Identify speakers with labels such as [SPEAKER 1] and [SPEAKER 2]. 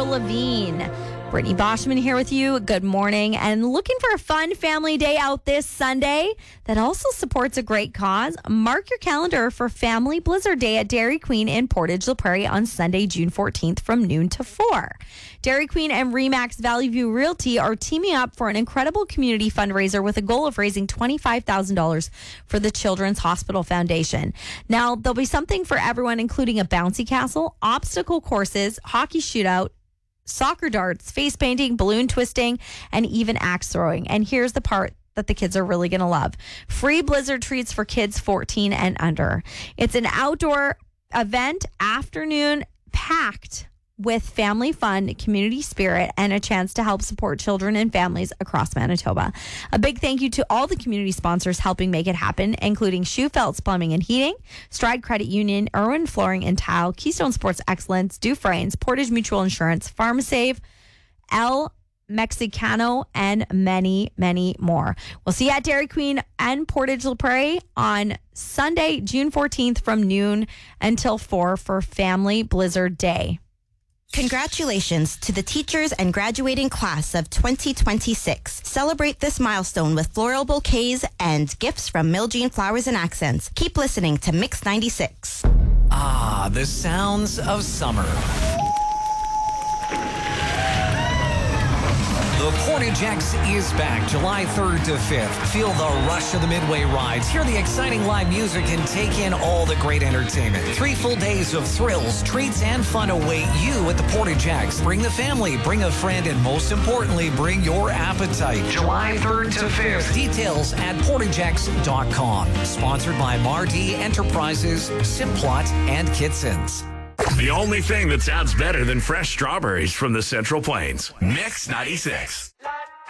[SPEAKER 1] Avril Lavigne. Brittany Boschman here with you. Good morning. And looking for a fun family day out this Sunday that also supports a great cause? Mark your calendar for Family Blizzard Day at Dairy Queen in Portage La Prairie on Sunday, June 14th from noon to 4. Dairy Queen and Remax Valley View Realty are teaming up for an incredible community fundraiser with a goal of raising $25,000 for the Children's Hospital Foundation. Now, there'll be something for everyone, including a bouncy castle, obstacle courses, hockey shootout, soccer darts, face painting, balloon twisting, and even axe throwing. And here's the part that the kids are really going to love. Free blizzard treats for kids 14 and under. It's an outdoor event, afternoon, packed with family fun, community spirit, and a chance to help support children and families across Manitoba. A big thank you to all the community sponsors helping make it happen, including Schufelt's Plumbing and Heating, Stride Credit Union, Irwin Flooring and Tile, Keystone Sports Excellence, Dufresne's, Portage Mutual Insurance, PharmaSave, El Mexicano, and many, many more. We'll see you at Dairy Queen and Portage La Prairie on Sunday, June 14th from noon until 4 for Family Blizzard Day.
[SPEAKER 2] Congratulations to the teachers and graduating class of 2026. Celebrate this milestone with floral bouquets and gifts from Miljean Flowers and Accents. Keep listening to Mix 96.
[SPEAKER 3] Ah, the sounds of summer. The Portage X is back July 3rd to 5th. Feel the rush of the Midway rides, hear the exciting live music, and take in all the great entertainment. 3 full days of thrills, treats, and fun await you at the Portage X. Bring the family, bring a friend, and most importantly, bring your appetite. July 3rd to 5th. Details at portagex.com. Sponsored by Mardi Enterprises, Simplot, and Kitson's.
[SPEAKER 4] The only thing that sounds better than fresh strawberries from the Central Plains. Mix 96.